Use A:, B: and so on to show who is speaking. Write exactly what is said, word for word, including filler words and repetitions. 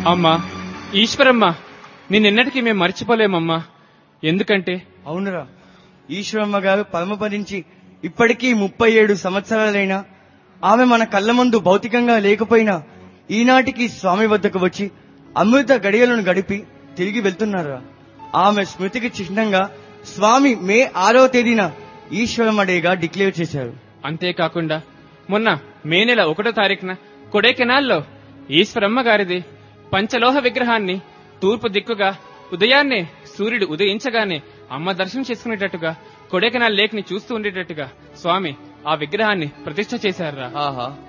A: అమ్మా ఈశ్వరమ్మ, నిన్నెన్నటికీ మేము మర్చిపోలేమమ్మా. ఎందుకంటే
B: అవునురా, ఈశ్వరమ్మ గారు పరమపదించి ఇప్పటికీ ముప్పై ఏడు సంవత్సరాలైనా ఆమె మన కళ్ళ ముందు భౌతికంగా లేకపోయినా ఈనాటికి స్వామి వద్దకు వచ్చి అమృత గడియలను గడిపి తిరిగి వెళ్తున్నారా. ఆమె స్మృతికి చిహ్నంగా స్వామి మే ఆరో తేదీన ఈశ్వరమ్మ డేగా డిక్లేర్ చేశారు.
A: అంతేకాకుండా మొన్న మే నెల ఒకటో తారీఖున కొడైకెనాల్లో ఈశ్వరమ్మ గారిది పంచలోహ విగ్రహాన్ని తూర్పు దిక్కుగా ఉదయాన్నే సూర్యుడు ఉదయించగానే అమ్మ దర్శనం చేసుకునేటట్టుగా కొడైకెనాల్ లేక్ ని చూస్తూ ఉండేటట్టుగా స్వామి ఆ విగ్రహాన్ని ప్రతిష్ఠ చేశారా.
B: ఆహా